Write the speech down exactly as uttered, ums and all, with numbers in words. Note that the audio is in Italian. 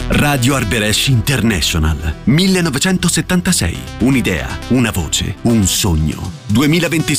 Radio Arberesh International, millenovecentosettantasei. Un'idea, una voce, un sogno. duemilaventisei